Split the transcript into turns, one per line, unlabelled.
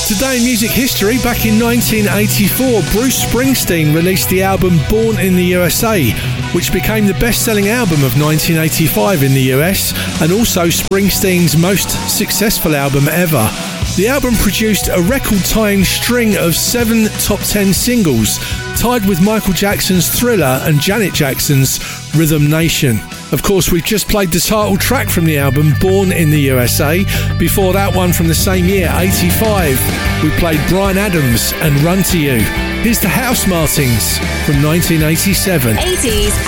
Today in music history, back in 1984, Bruce Springsteen released the album Born in the USA, which became the best-selling album of 1985 in the US and also Springsteen's most successful album ever. The album produced a record-tying string of 7 top 10 singles, tied with Michael Jackson's Thriller and Janet Jackson's Rhythm Nation. Of course, we've just played the title track from the album, Born in the USA. Before that one from the same year, 85, we played Bryan Adams and Run to You. Here's the Housemartins from 1987.
80s